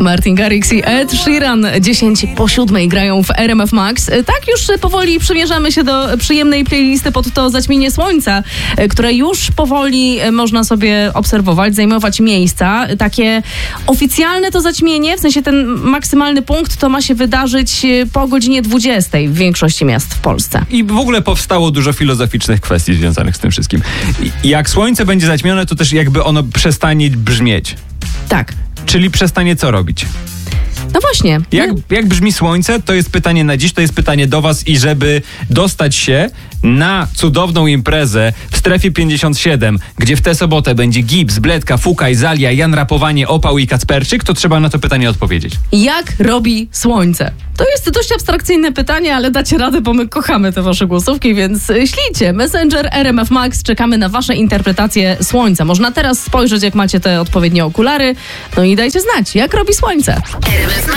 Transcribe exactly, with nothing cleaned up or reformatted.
Martin Garrix i Ed Sheeran. dziesięć po siódmej grają w R M F Max. Tak już powoli przymierzamy się do przyjemnej playlisty pod to zaćmienie słońca, które już powoli można sobie obserwować, zajmować miejsca. Takie oficjalne to zaćmienie, w sensie ten maksymalny punkt, to ma się wydarzyć po godzinie dwudziestej w większości miast w Polsce. I w ogóle powstało dużo filozoficznych kwestii związanych z tym wszystkim. I jak słońce będzie zaćmione, to też jakby ono przestanie brzmieć. Tak. Czyli przestanie co robić? No właśnie. Jak, jak brzmi słońce? To jest pytanie na dziś, to jest pytanie do was i żeby dostać się na cudowną imprezę w strefie pięćdziesiąt siedem, gdzie w tę sobotę będzie Gibbs, Bledka, Fukaj, Zalia, Jan Rapowanie, Opał i Kacperczyk, to trzeba na to pytanie odpowiedzieć. Jak robi słońce? To jest dość abstrakcyjne pytanie, ale dacie radę, bo my kochamy te wasze głosówki, więc ślijcie. Messenger R M F Max, czekamy na wasze interpretacje słońca. Można teraz spojrzeć, jak macie te odpowiednie okulary, no i dajcie znać, jak robi słońce.